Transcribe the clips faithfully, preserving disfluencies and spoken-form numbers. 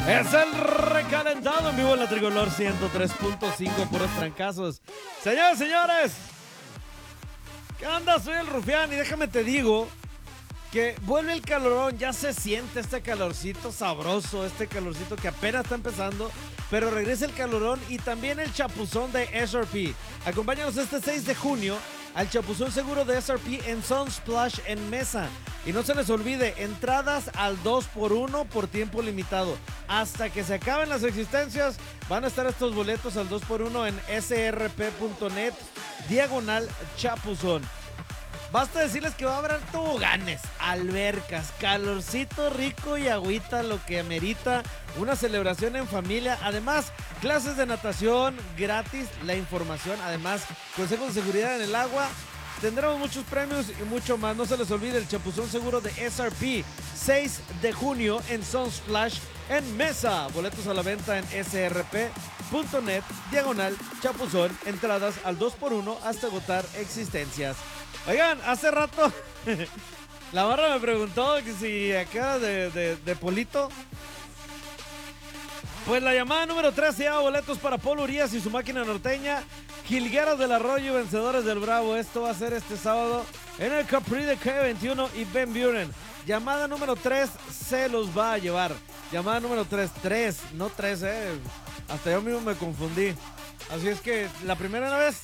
Es el recalentado en vivo en la Tricolor ciento tres punto cinco, puros trancazos. Señores, señores, ¿qué onda? Soy el Rufián y déjame te digo que vuelve el calorón, ya se siente este calorcito sabroso, este calorcito que apenas está empezando, pero regresa el calorón y también el chapuzón de S R P. Acompáñanos este seis de junio al chapuzón seguro de S R P en Sunsplash en Mesa. Y no se les olvide, entradas al dos por uno por tiempo limitado. Hasta que se acaben las existencias, van a estar estos boletos al dos por uno en s r p punto net, diagonal chapuzón. Basta decirles que va a haber toboganes, albercas, calorcito rico y agüita, lo que amerita una celebración en familia. Además, clases de natación gratis, la información, además, consejos de seguridad en el agua. Tendremos muchos premios y mucho más. No se les olvide el chapuzón seguro de S R P, seis de junio en Sunsplash en Mesa. Boletos a la venta en s r p punto net, diagonal chapuzón. Entradas al dos por uno hasta agotar existencias. Oigan, hace rato la barra me preguntó que si acá de, de, de Polito. Pues la llamada número tres se llama boletos para Paul Urias y su máquina norteña, Jilgueros del Arroyo y vencedores del Bravo. Esto va a ser este sábado en el Capri de K veintiuno y Ben Buren. Llamada número tres se los va a llevar. Llamada número tres, tres, no tres, eh. Hasta yo mismo me confundí. Así es que la primera vez,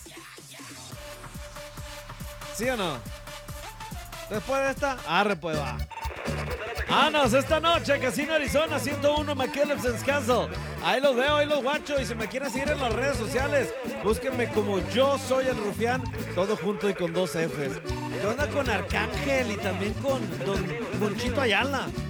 ¿sí o no? Después de esta, arre pues va. Anos, esta noche, Casino Arizona ciento uno, McKellips Castle. Ahí los veo, ahí los guacho. Y si me quieren seguir en las redes sociales, búsquenme como Yo Soy el Rufián, todo junto y con dos Fs. ¿Qué onda con Arcángel y también con Don Monchito Ayala?